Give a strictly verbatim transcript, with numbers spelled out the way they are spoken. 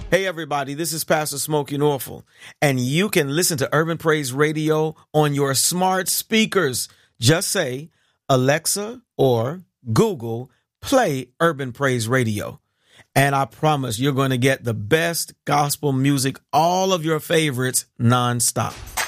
Hey, everybody, this is Pastor Smokey Norfolk, and you can listen to Urban Praise Radio on your smart speakers. Just say, Alexa or Google, play Urban Praise Radio. And I promise you're going to get the best gospel music, all of your favorites, nonstop.